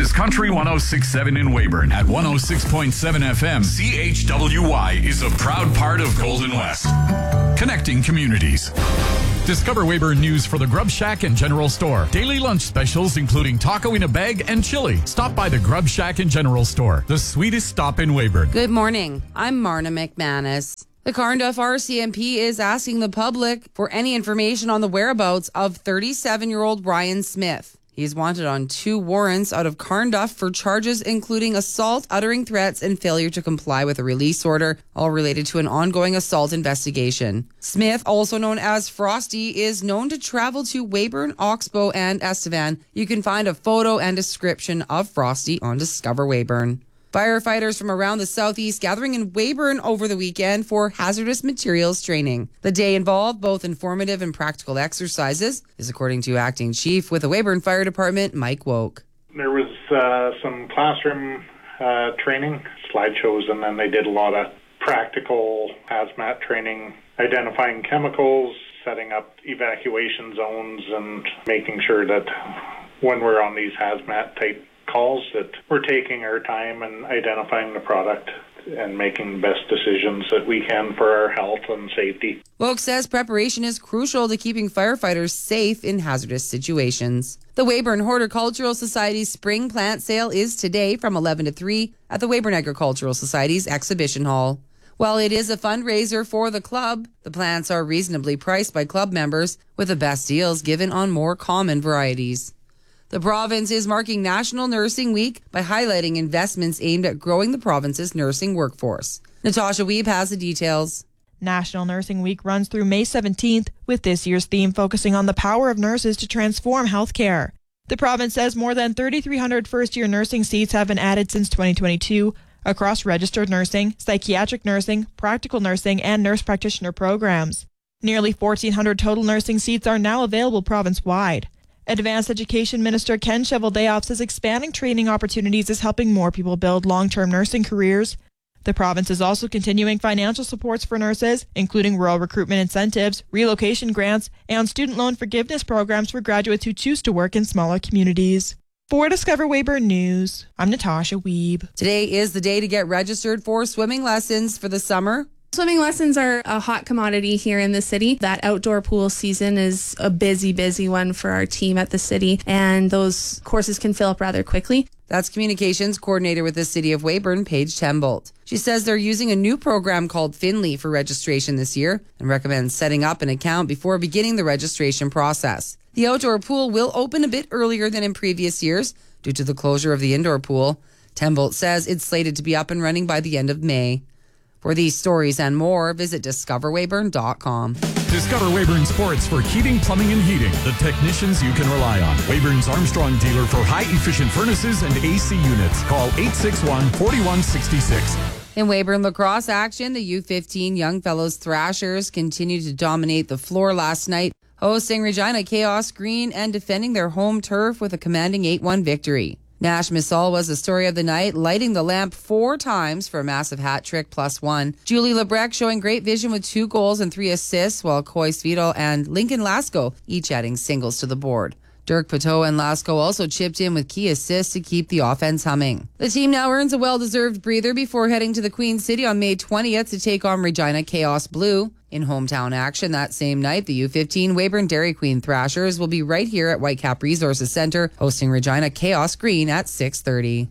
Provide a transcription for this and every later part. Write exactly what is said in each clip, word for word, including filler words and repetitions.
is Country one oh six point seven in Weyburn. At one oh six point seven F M, C H W Y is a proud part of Golden West. Connecting communities. Discover Weyburn news for the Grub Shack and General Store. Daily lunch specials including taco in a bag and chili. Stop by the Grub Shack and General Store, the sweetest stop in Weyburn. Good morning. I'm Marna McManus. The Carnduff R C M P is asking the public for any information on the whereabouts of thirty-seven-year-old Ryan Smith. He's wanted on two warrants out of Carnduff for charges including assault, uttering threats, and failure to comply with a release order, all related to an ongoing assault investigation. Smith, also known as Frosty, is known to travel to Weyburn, Oxbow, and Estevan. You can find a photo and description of Frosty on Discover Weyburn. Firefighters from around the southeast gathering in Weyburn over the weekend for hazardous materials training. The day involved both informative and practical exercises, is according to Acting Chief with the Weyburn Fire Department, Mike Woke. There was uh, some classroom uh, training, slideshows, and then they did a lot of practical hazmat training, identifying chemicals, setting up evacuation zones, and making sure that when we're on these hazmat type calls that we're taking our time and identifying the product and making the best decisions that we can for our health and safety. Woke says preparation is crucial to keeping firefighters safe in hazardous situations. The Weyburn Horticultural Society's spring plant sale is today from eleven to three at the Weyburn Agricultural Society's exhibition hall. While it is a fundraiser for the club, the plants are reasonably priced by club members, with the best deals given on more common varieties. The province is marking National Nursing Week by highlighting investments aimed at growing the province's nursing workforce. Natasha Weeb has the details. National Nursing Week runs through May seventeenth, with this year's theme focusing on the power of nurses to transform healthcare. The province says more than thirty-three hundred first-year nursing seats have been added since twenty twenty-two across registered nursing, psychiatric nursing, practical nursing, and nurse practitioner programs. Nearly fourteen hundred total nursing seats are now available province-wide. Advanced Education Minister Ken Cheveldayoff says expanding training opportunities is helping more people build long-term nursing careers. The province is also continuing financial supports for nurses, including rural recruitment incentives, relocation grants, and student loan forgiveness programs for graduates who choose to work in smaller communities. For Discover Weyburn News, I'm Natasha Weeb. Today is the day to get registered for swimming lessons for the summer. Swimming lessons are a hot commodity here in the city. That outdoor pool season is a busy, busy one for our team at the city, and those courses can fill up rather quickly. That's communications coordinator with the City of Weyburn, Paige Tembolt. She says they're using a new program called Finley for registration this year and recommends setting up an account before beginning the registration process. The outdoor pool will open a bit earlier than in previous years due to the closure of the indoor pool. Tembolt says it's slated to be up and running by the end of May. For these stories and more, visit discover weyburn dot com. Discover Weyburn Sports for heating, plumbing, and heating. The technicians you can rely on. Weyburn's Armstrong dealer for high-efficient furnaces and A C units. Call eight six one, four one six six. In Weyburn lacrosse action, the U fifteen Young Fellows Thrashers continued to dominate the floor last night, hosting Regina Chaos Green and defending their home turf with a commanding eight one victory. Nash Missal was the story of the night, lighting the lamp four times for a massive hat trick plus one. Julie Lebrec showing great vision with two goals and three assists, while Coy Svedal and Lincoln Lasco each adding singles to the board. Dirk Pateau and Lasco also chipped in with key assists to keep the offense humming. The team now earns a well-deserved breather before heading to the Queen City on May twentieth to take on Regina Chaos Blue. In hometown action that same night, the U fifteen Weyburn Dairy Queen Thrashers will be right here at Whitecap Resources Centre, hosting Regina Chaos Green at six thirty.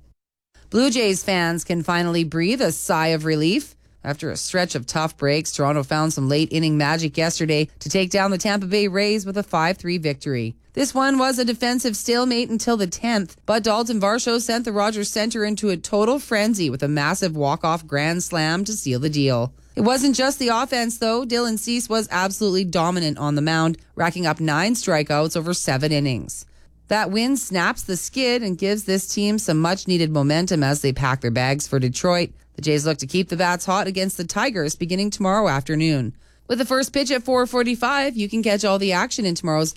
Blue Jays fans can finally breathe a sigh of relief. After a stretch of tough breaks, Toronto found some late-inning magic yesterday to take down the Tampa Bay Rays with a five three victory. This one was a defensive stalemate until the tenth, but Dalton Varsho sent the Rogers Centre into a total frenzy with a massive walk-off grand slam to seal the deal. It wasn't just the offense, though. Dylan Cease was absolutely dominant on the mound, racking up nine strikeouts over seven innings. That win snaps the skid and gives this team some much-needed momentum as they pack their bags for Detroit. The Jays look to keep the bats hot against the Tigers beginning tomorrow afternoon. With the first pitch at four forty-five, you can catch all the action in tomorrow's